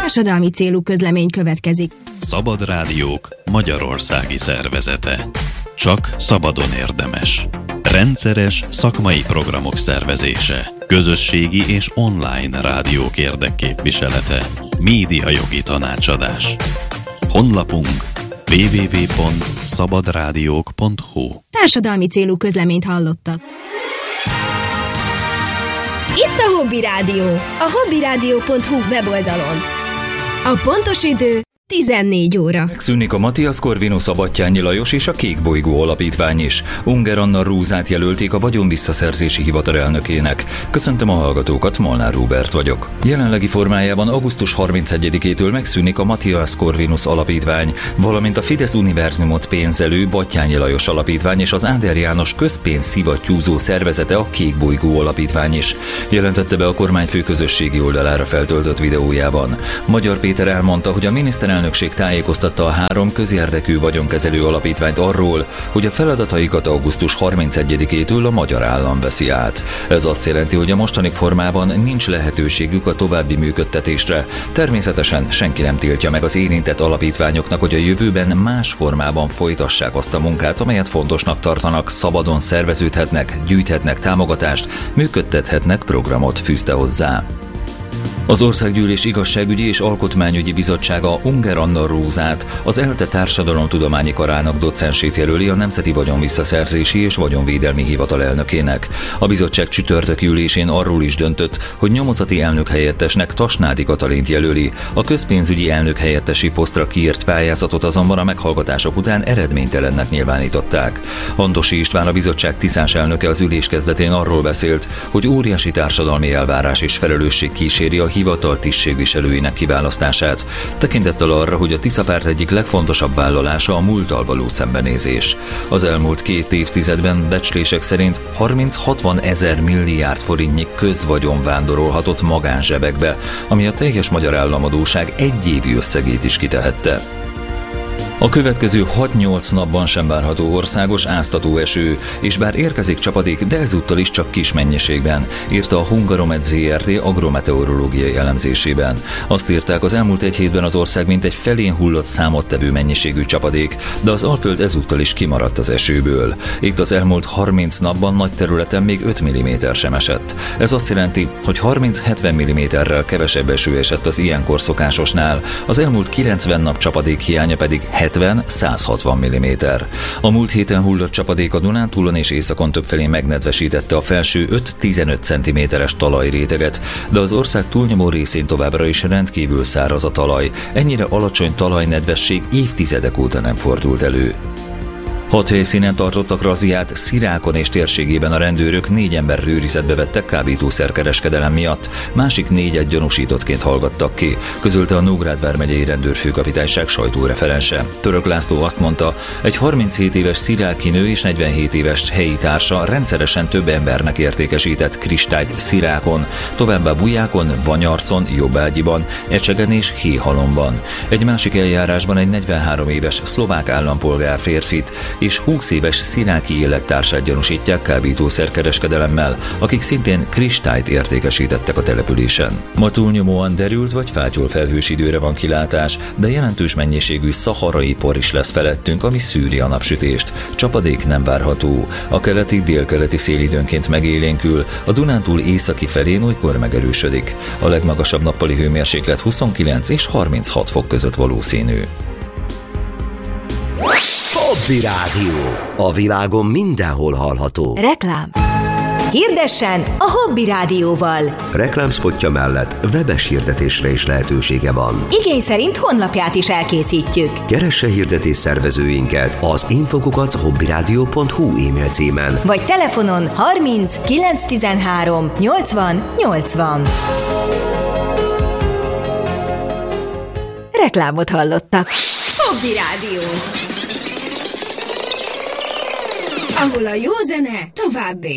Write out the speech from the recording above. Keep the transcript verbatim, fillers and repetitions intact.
Társadalmi célú közlemény következik. Szabad Rádiók magyarországi szervezete. Csak szabadon érdemes. Rendszeres szakmai programok szervezése. Közösségi és online rádiók érdekképviselete. Médiajogi tanácsadás. Honlapunk double-u double-u double-u pont szabadrádiók pont hu. Társadalmi célú közleményt hallottak. Itt a Hobby Rádió, a hobbyrádió pont hu weboldalon. A pontos idő tizennégy óra. Megszűnik a Matthias Corvinus, a Batthyány Lajos és a Kék Bolygó Alapítvány is. Unger Anna Rózát jelölték a vagyonvisszaszerzési hivatal elnökének. Köszöntöm a hallgatókat, Molnár Róbert vagyok. Jelenlegi formájában augusztus harmincegyedikétől megszűnik a Matthias Corvinus Alapítvány, valamint a Fidesz Univerzumot pénzelő Batthyány Lajos Alapítvány és az Áder János közpénz szivattyúzó szervezete, a Kék Bolygó Alapítvány is, jelentette be a kormányfő közösségi oldalára feltöltött videójában. Magyar Péter elmondta, hogy a miniszter elnökség tájékoztatta a három közérdekű vagyonkezelő alapítványt arról, hogy a feladataikat augusztus harmincegyedikétől a magyar állam veszi át. Ez azt jelenti, hogy a mostani formában nincs lehetőségük a további működtetésre. Természetesen senki nem tiltja meg az érintett alapítványoknak, hogy a jövőben más formában folytassák azt a munkát, amelyet fontosnak tartanak, szabadon szerveződhetnek, gyűjthetnek támogatást, működtethetnek programot, fűzte hozzá. Az Országgyűlés Igazságügyi és Alkotmányügyi Bizottsága Unger Anna Rózát, az ELTE Társadalomtudományi Karának docensét jelöli a Nemzeti Vagyonvisszaszerzési és Vagyonvédelmi Hivatal elnökének. A bizottság csütörtöki ülésén arról is döntött, hogy nyomozati elnök helyettesnek Tasnádi Katalint jelöli. A közpénzügyi elnök helyettesi posztra kiírt pályázatot azonban a meghallgatások után eredménytelennek nyilvánították. Andosi István, a bizottság tiszás elnöke az ülés kezdetén arról beszélt, hogy óriási társadalmi elvárás és felelősség kíséri a hivatal tisztségviselőinek kiválasztását, tekintettel arra, hogy a Tiszapárt egyik legfontosabb vállalása a múlttal való szembenézés. Az elmúlt két évtizedben becslések szerint harminc-hatvan ezer milliárd forintnyi közvagyon vándorolhatott magánzsebekbe, ami a teljes magyar államadósság egyévi összegét is kitehette. A következő hat-nyolc napban sem várható országos áztató eső, és bár érkezik csapadék, de ezúttal is csak kis mennyiségben, írta a Hungaromed zé er té agrometeorológiai elemzésében. Azt írták, az elmúlt egy hétben az ország mintegy felén hullott számottevő mennyiségű csapadék, de az Alföld ezúttal is kimaradt az esőből. Itt az elmúlt harminc napban nagy területen még öt milliméter sem esett. Ez azt jelenti, hogy harminc-hetven milliméterrel kevesebb eső esett az ilyenkor szokásosnál, az elmúlt kilencven nap csapadék hiánya pedig hetven-száz hatvan milliméter. A múlt héten hullott csapadék a Dunántúlon és északon többfelé megnedvesítette a felső öt-tizenöt centiméteres talajréteget, de az ország túlnyomó részén továbbra is rendkívül száraz a talaj. Ennyire alacsony talajnedvesség évtizedek óta nem fordult elő. Hat helyszínen tartottak razziát, Szirákon és térségében a rendőrök négy ember őrizetbe vettek kábítószerkereskedelem miatt, másik négyet gyanúsítottként hallgattak ki, közölte a Nógrád vármegyei rendőrfőkapitányság sajtóreferense. Török László azt mondta, egy harminchét éves sziráki nő és negyvenhét éves helyi társa rendszeresen több embernek értékesített kristályt Szirákon, továbbá Bujákon, Vanyarcon, Jobbágyiban, Ecsegen és Héhalomban. Egy másik eljárásban egy negyvenhárom éves szlovák állampolgár férfit és húsz éves sziráki élettársát gyanúsítják kábítószerkereskedelemmel, akik szintén kristályt értékesítettek a településen. Ma túlnyomóan derült vagy fátyol felhős időre van kilátás, de jelentős mennyiségű szaharai por is lesz felettünk, ami szűri a napsütést. Csapadék nem várható. A keleti-délkeleti szél időnként megélénkül, a Dunántúl északi felén olykor megerősödik. A legmagasabb nappali hőmérséklet huszonkilenc és harminchat fok között valószínű. Hobby Rádió. A világon mindenhol hallható. Reklám. Hirdessen a Hobby Rádióval. Reklámspotja mellett webes hirdetésre is lehetősége van. Igény szerint honlapját is elkészítjük. Keresse hirdetés szervezőinket az infokukat hobbyrádió pont hu e-mail címen. Vagy telefonon harminc kilencszáztizenhárom nyolcvan nyolcvan. Reklámot hallottak. Hobby Rádió. Ahol a jó zene tovább él.